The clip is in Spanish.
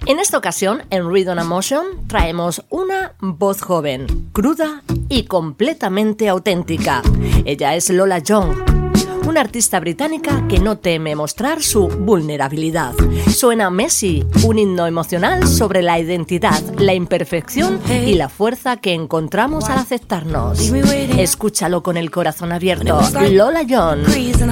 En esta ocasión, en Rhythm and Motion, traemos una voz joven, cruda y completamente auténtica. Ella es Lola Young, una artista británica que no teme mostrar su vulnerabilidad. Suena Messy, un himno emocional sobre la identidad, la imperfección y la fuerza que encontramos al aceptarnos. Escúchalo con el corazón abierto. Lola Young.